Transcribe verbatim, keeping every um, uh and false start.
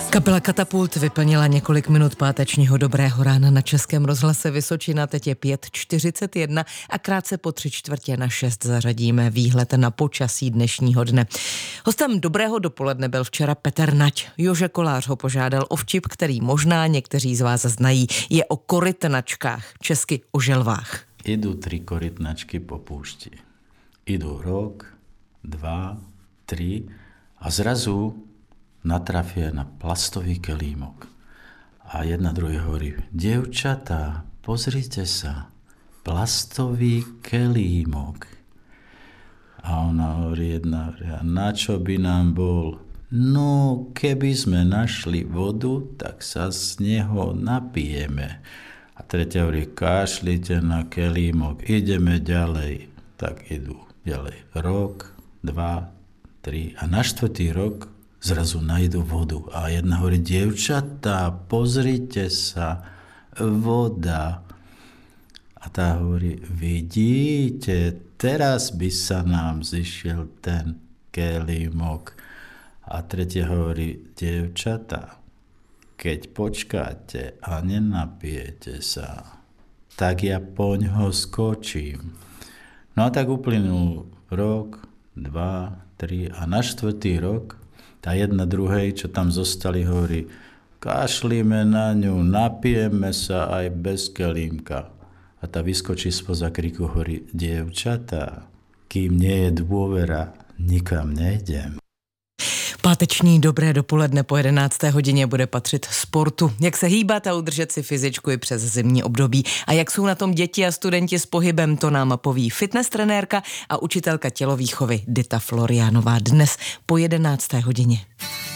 Kapela Katapult vyplnila několik minut pátečního Dobrého rána na Českém rozhlase Vysočina. Teď je pět čtyřicet jedna a krátce po tři čtvrtě na šest zařadíme výhled na počasí dnešního dne. Hostem Dobrého dopoledne byl včera Petr Nať. Jože Kolář ho požádal o vtip, který možná někteří z vás znají. Je o korytnačkách, česky o želvách. Idú tri korytnačky po púšti. Idú rok, dva, tri a zrazu natrafia na plastový kelímok. A jedna druhej hovorí: dievčatá, pozrite sa, plastový kelímok. A ona hovorí, jedna hovorí: na čo by nám bol? No, keby sme našli vodu, tak sa z neho napijeme. A tretia hovorí: kašlite na kelímok, ideme ďalej. Tak idú ďalej. Rok, dva, tri a na štvrtý rok zrazu nájdu vodu. A jedna hovorí: dievčatá, pozrite sa, voda. A tá hovorí: vidíte, teraz by sa nám zišiel ten kelímok. A tretia hovorí: dievčatá, keď počkáte a nenapijete sa, tak ja poňho skočím. No a tak uplynul rok, dva, tri a na štvrtý rok tá jedna druhej, čo tam zostali, hovorí: kašlíme na ňu, napijeme sa aj bez kelímka. A tá vyskočí spoza kriku, hovorí: dievčatá, kým nie je dôvera, nikam nejdem. Páteční Dobré dopoledne po jedenácté hodině bude patřit sportu. Jak se hýbat a udržet si fyzičku i přes zimní období. A jak jsou na tom děti a studenti s pohybem, to nám poví fitness trenérka a učitelka tělovýchovy Dita Floriánová dnes po jedenácté hodině.